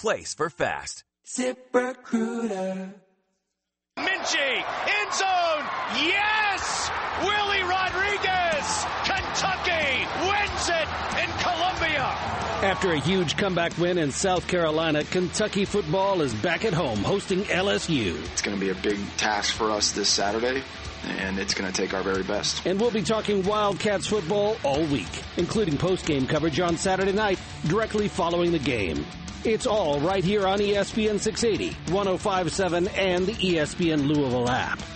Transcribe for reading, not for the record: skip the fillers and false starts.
place for fast. ZipRecruiter. Minchie, end zone, yes! Willie Rodriguez, Kentucky wins it in Columbia. After a huge comeback win in South Carolina, Kentucky football is back at home hosting LSU. It's going to be a big task for us this Saturday, and it's going to take our very best. And we'll be talking Wildcats football all week, including post-game coverage on Saturday night, directly following the game. It's all right here on ESPN 680, 105.7, and the ESPN Louisville app.